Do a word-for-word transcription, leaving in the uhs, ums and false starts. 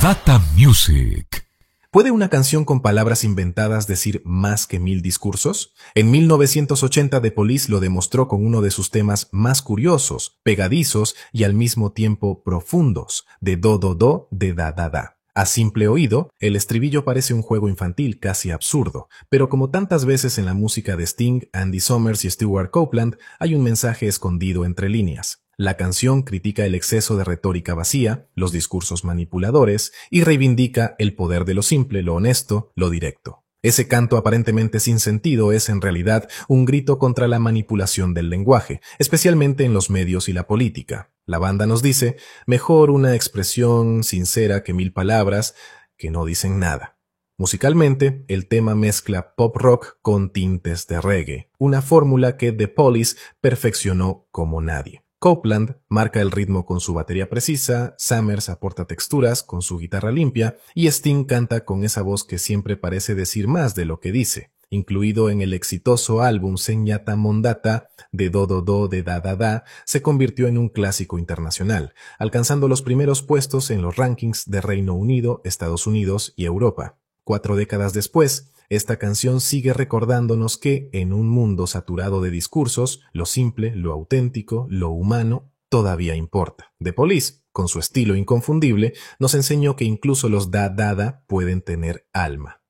Data Music. ¿Puede una canción con palabras inventadas decir más que mil discursos? En mil novecientos ochenta The Police lo demostró con uno de sus temas más curiosos, pegadizos y al mismo tiempo profundos, de do do do de da da da. A simple oído, el estribillo parece un juego infantil casi absurdo, pero como tantas veces en la música de Sting, Andy Summers y Stewart Copeland, hay un mensaje escondido entre líneas. La canción critica el exceso de retórica vacía, los discursos manipuladores y reivindica el poder de lo simple, lo honesto, lo directo. Ese canto aparentemente sin sentido es en realidad un grito contra la manipulación del lenguaje, especialmente en los medios y la política. La banda nos dice, mejor una expresión sincera que mil palabras que no dicen nada. Musicalmente, el tema mezcla pop rock con tintes de reggae, una fórmula que The Police perfeccionó como nadie. Copeland marca el ritmo con su batería precisa, Summers aporta texturas con su guitarra limpia y Sting canta con esa voz que siempre parece decir más de lo que dice. Incluido en el exitoso álbum Señata Mondata de Do Do Do de Da Da Da, se convirtió en un clásico internacional, alcanzando los primeros puestos en los rankings de Reino Unido, Estados Unidos y Europa. Cuatro décadas después, esta canción sigue recordándonos que, en un mundo saturado de discursos, lo simple, lo auténtico, lo humano, todavía importa. The Police, con su estilo inconfundible, nos enseñó que incluso los da-da-da pueden tener alma.